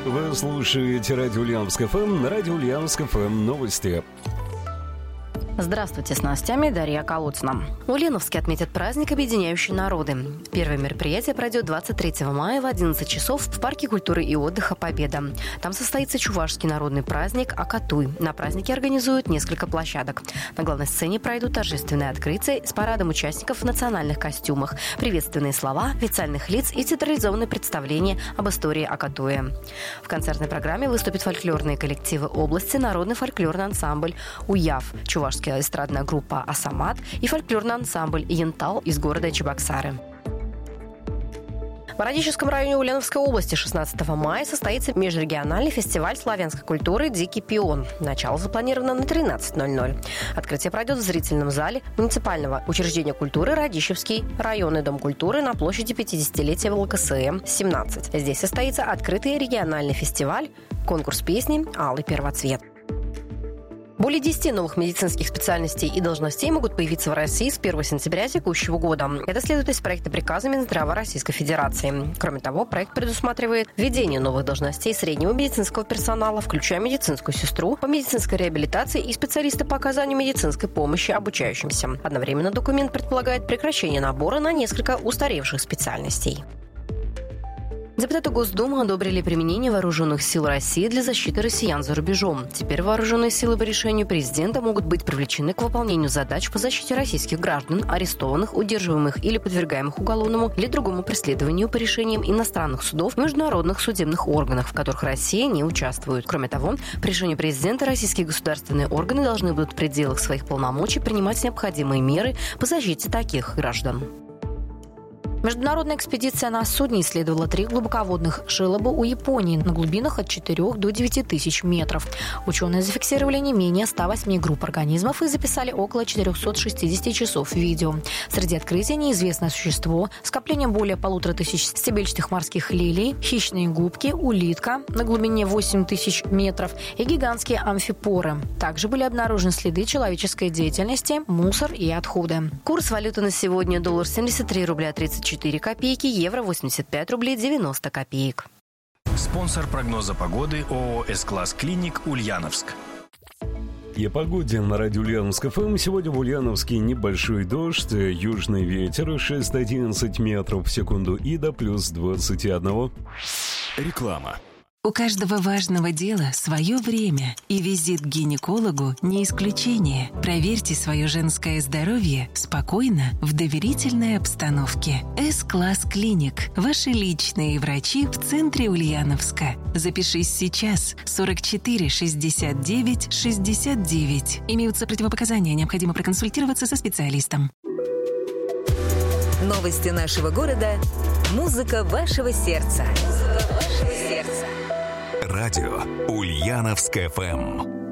Вы слушаете радио Ульяновск ФМ. На радио Ульяновск ФМ новости. Здравствуйте, с новостями Дарья Колодцина. Ульяновске отметят праздник, объединяющий народы. Первое мероприятие пройдет 23 мая в 11 часов в Парке культуры и отдыха «Победа». Там состоится чувашский народный праздник Акатуй. На празднике организуют несколько площадок. На главной сцене пройдут торжественные открытия с парадом участников в национальных костюмах, приветственные слова, официальных лиц и театрализованные представления об истории Акатуя. В концертной программе выступят фольклорные коллективы области, народный фольклорный ансамбль «Уяв», чувашский эстрадная группа «Асамат» и фольклорный ансамбль «Янтал» из города Чебоксары. В Радищевском районе Ульяновской области 16 мая состоится межрегиональный фестиваль славянской культуры «Дикий пион». Начало запланировано на 13:00. Открытие пройдет в зрительном зале муниципального учреждения культуры «Радищевский районный дом культуры» на площади 50-летия ВЛКСМ 17. Здесь состоится открытый региональный фестиваль, конкурс песни «Алый первоцвет». Более 10 новых медицинских специальностей и должностей могут появиться в России с 1 сентября текущего года. Это следует из проекта приказа Минздрава Российской Федерации. Кроме того, проект предусматривает введение новых должностей среднего медицинского персонала, включая медицинскую сестру по медицинской реабилитации и специалиста по оказанию медицинской помощи обучающимся. Одновременно документ предполагает прекращение набора на несколько устаревших специальностей. Депутаты Госдумы одобрили применение вооруженных сил России для защиты россиян за рубежом. Теперь вооруженные силы по решению президента могут быть привлечены к выполнению задач по защите российских граждан, арестованных, удерживаемых или подвергаемых уголовному или другому преследованию по решениям иностранных судов и международных судебных органов, в которых Россия не участвует. Кроме того, по решению президента российские государственные органы должны будут в пределах своих полномочий принимать необходимые меры по защите таких граждан. Международная экспедиция на судне исследовала 3 глубоководных желоба у Японии на глубинах от 4 до 9 тысяч метров. Ученые зафиксировали не менее 108 групп организмов и записали около 460 часов видео. Среди открытий неизвестное существо, скопление более 1500 стебельчатых морских лилий, хищные губки, улитка на глубине 8 тысяч метров и гигантские амфипоры. Также были обнаружены следы человеческой деятельности, мусор и отходы. Курс валюты на сегодня: доллар 73 рубля 34 копейки, евро 85 рублей 90 копеек. Спонсор прогноза погоды ООО «С-класс Клиник» Ульяновск. И о погоде на радио Ульяновск ФМ. Сегодня в Ульяновске небольшой дождь, южный ветер 6-11 метров в секунду и до плюс 21. Реклама. У каждого важного дела свое время, и визит к гинекологу не исключение. Проверьте свое женское здоровье спокойно, в доверительной обстановке. С-класс Клиник. Ваши личные врачи в центре Ульяновска. Запишись сейчас. 44 69 69. Имеются противопоказания, необходимо проконсультироваться со специалистом. Новости нашего города. Музыка вашего сердца. Радио Ульяновск ФМ.